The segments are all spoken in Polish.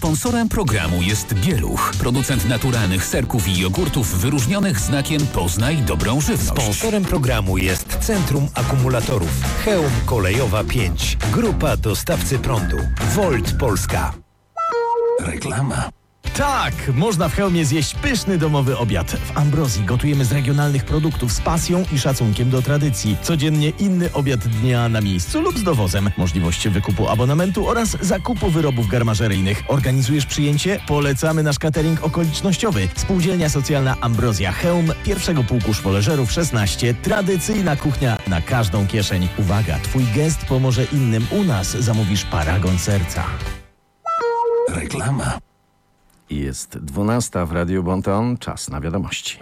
Sponsorem programu jest Bieluch, producent naturalnych serków i jogurtów wyróżnionych znakiem Poznaj dobrą żywność. Sponsorem programu jest Centrum Akumulatorów Chełm Kolejowa 5, grupa dostawcy prądu, Volt Polska. Reklama. Tak, można w Chełmie zjeść pyszny domowy obiad. W Ambrozji gotujemy z regionalnych produktów z pasją i szacunkiem do tradycji. Codziennie inny obiad dnia na miejscu lub z dowozem. Możliwość wykupu abonamentu oraz zakupu wyrobów garmażeryjnych. Organizujesz przyjęcie? Polecamy nasz catering okolicznościowy. Spółdzielnia Socjalna Ambrozja Chełm, pierwszego pułku szwoleżerów 16. Tradycyjna kuchnia na każdą kieszeń. Uwaga, twój gest pomoże innym. U nas zamówisz paragon serca. Reklama. Jest 12 w Radiu Bonton. Czas na wiadomości.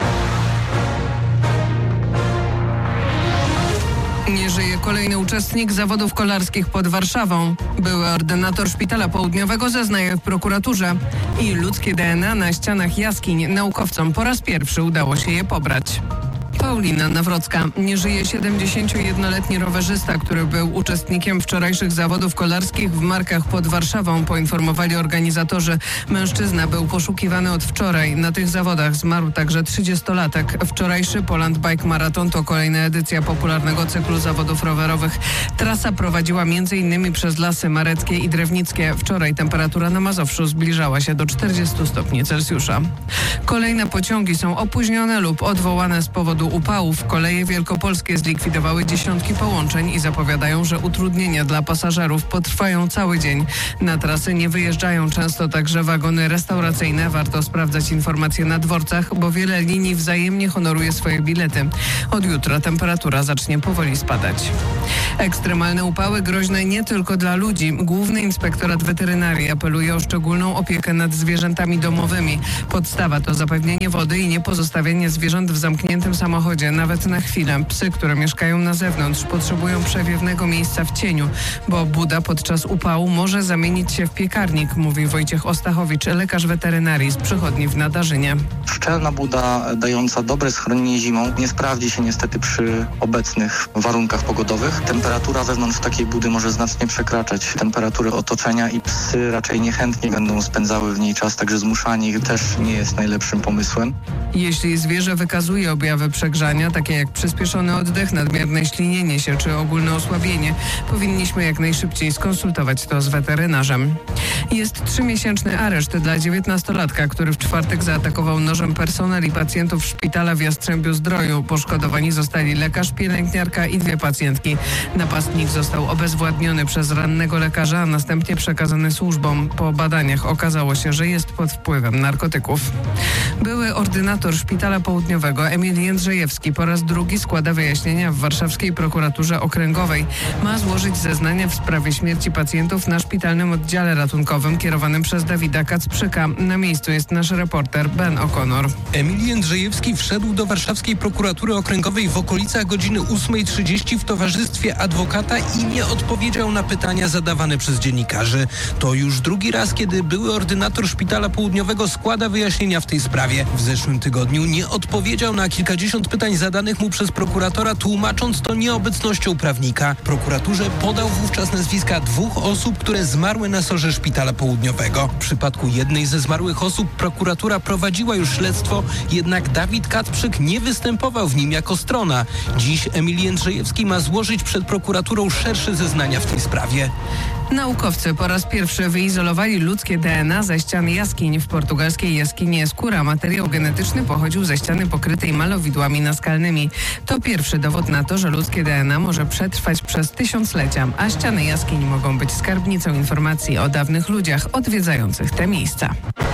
Nie żyje kolejny uczestnik zawodów kolarskich pod Warszawą. Były ordynator Szpitala Południowego zeznaje w prokuraturze. I ludzkie DNA na ścianach jaskiń. Naukowcom po raz pierwszy udało się je pobrać. Paulina Nawrocka. Nie żyje 71-letni rowerzysta, który był uczestnikiem wczorajszych zawodów kolarskich w Markach pod Warszawą, poinformowali organizatorzy. Mężczyzna był poszukiwany od wczoraj. Na tych zawodach zmarł także 30-latek. Wczorajszy Poland Bike Marathon to kolejna edycja popularnego cyklu zawodów rowerowych. Trasa prowadziła m.in. przez Lasy Mareckie i Drewnickie. Wczoraj temperatura na Mazowszu zbliżała się do 40 stopni Celsjusza. Kolejne pociągi są opóźnione lub odwołane z powodu upałów. Koleje wielkopolskie zlikwidowały dziesiątki połączeń i zapowiadają, że utrudnienia dla pasażerów potrwają cały dzień. Na trasy nie wyjeżdżają często także wagony restauracyjne. Warto sprawdzać informacje na dworcach, bo wiele linii wzajemnie honoruje swoje bilety. Od jutra temperatura zacznie powoli spadać. Ekstremalne upały groźne nie tylko dla ludzi. Główny Inspektorat Weterynarii apeluje o szczególną opiekę nad zwierzętami domowymi. Podstawa to zapewnienie wody i nie pozostawienie zwierząt w zamkniętym samochodzie, nawet na chwilę. Psy, które mieszkają na zewnątrz, potrzebują przewiewnego miejsca w cieniu, bo buda podczas upału może zamienić się w piekarnik, mówi Wojciech Ostachowicz, lekarz weterynarii z przychodni w Nadarzynie. Szczelna buda dająca dobre schronienie zimą nie sprawdzi się niestety przy obecnych warunkach pogodowych. Temperatura wewnątrz takiej budy może znacznie przekraczać temperaturę otoczenia i psy raczej niechętnie będą spędzały w niej czas, także zmuszanie ich też nie jest najlepszym pomysłem. Jeśli zwierzę wykazuje objawy przegrzania, takie jak przyspieszony oddech, nadmierne ślinienie się czy ogólne osłabienie, powinniśmy jak najszybciej skonsultować to z weterynarzem. Jest 3-miesięczny areszt dla 19-latka, który w czwartek zaatakował nożem personel i pacjentów szpitala w Jastrzębiu-Zdroju. Poszkodowani zostali lekarz, pielęgniarka i 2 pacjentki. Napastnik został obezwładniony przez rannego lekarza, a następnie przekazany służbom. Po badaniach okazało się, że jest pod wpływem narkotyków. Były ordynator Szpitala Południowego Emil Jędrzejewski po raz drugi składa wyjaśnienia w warszawskiej prokuraturze okręgowej. Ma złożyć zeznania w sprawie śmierci pacjentów na szpitalnym oddziale ratunkowym kierowanym przez Dawida Kacprzyka. Na miejscu jest nasz reporter Ben O'Connor. Emil Jędrzejewski wszedł do warszawskiej prokuratury okręgowej w okolicach godziny 8:30 w towarzystwie adwokata i nie odpowiedział na pytania zadawane przez dziennikarzy. To już drugi raz, kiedy były ordynator Szpitala Południowego składa wyjaśnienia w tej sprawie. W zeszłym tygodniu nie odpowiedział na kilkadziesiąt pytań zadanych mu przez prokuratora, tłumacząc to nieobecnością prawnika. Prokuraturze podał wówczas nazwiska 2 osób, które zmarły na sorze Szpitala Południowego. W przypadku jednej ze zmarłych osób prokuratura prowadziła już śledztwo, jednak Dawid Kacprzyk nie występował w nim jako strona. Dziś Emil Jędrzejewski ma złożyć przed prokuraturą szersze zeznania w tej sprawie. Naukowcy po raz pierwszy wyizolowali ludzkie DNA ze ścian jaskiń. W portugalskiej jaskini Escura materiał genetyczny pochodził ze ściany pokrytej malowidłami naskalnymi. To pierwszy dowód na to, że ludzkie DNA może przetrwać przez tysiąclecia, a ściany jaskiń mogą być skarbnicą informacji o dawnych ludziach odwiedzających te miejsca.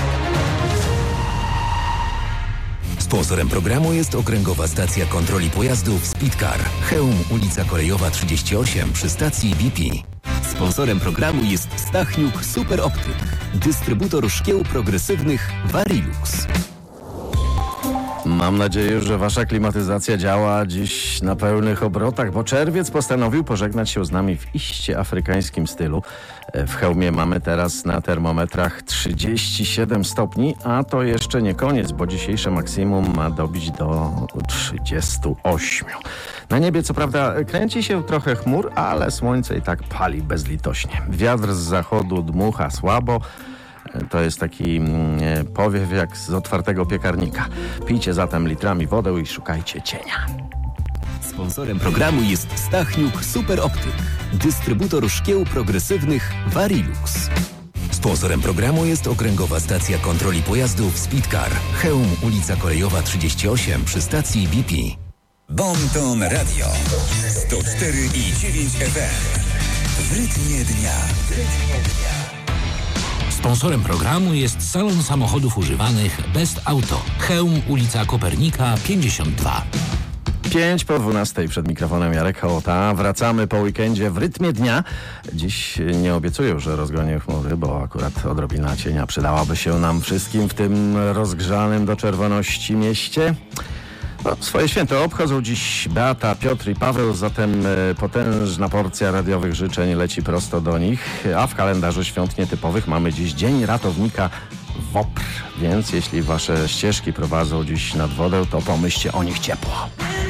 Sponsorem programu jest Okręgowa Stacja Kontroli Pojazdów Speedcar. Chełm, ulica Kolejowa 38 przy stacji BP. Sponsorem programu jest Stachniuk Super Optyk, dystrybutor szkieł progresywnych Varilux. Mam nadzieję, że wasza klimatyzacja działa dziś na pełnych obrotach, bo czerwiec postanowił pożegnać się z nami w iście afrykańskim stylu. W Chełmie mamy teraz na termometrach 37 stopni, a to jeszcze nie koniec, bo dzisiejsze maksimum ma dobić do 38. Na niebie co prawda kręci się trochę chmur, ale słońce i tak pali bezlitośnie. Wiatr z zachodu dmucha słabo. To jest taki powiew jak z otwartego piekarnika. Pijcie zatem litrami wodę i szukajcie cienia. Sponsorem programu jest Stachniuk Super Optyk, dystrybutor szkieł progresywnych Varilux. Sponsorem programu jest Okręgowa Stacja Kontroli Pojazdów Speedcar. Chełm, ulica Kolejowa 38 przy stacji BP. Bonton Radio 104,9 FM. W rytmie dnia. Sponsorem programu jest salon samochodów używanych Best Auto. Chełm, ulica Kopernika 52. 5:12 przed mikrofonem Jarek Hołota. Wracamy po weekendzie w rytmie dnia. Dziś nie obiecuję, że rozgonię chmury, bo akurat odrobina cienia przydałaby się nam wszystkim w tym rozgrzanym do czerwoności mieście. No, swoje święto obchodzą dziś Beata, Piotr i Paweł, zatem potężna porcja radiowych życzeń leci prosto do nich. A w kalendarzu świąt nietypowych mamy dziś Dzień Ratownika WOPR, więc jeśli wasze ścieżki prowadzą dziś nad wodę, to pomyślcie o nich ciepło.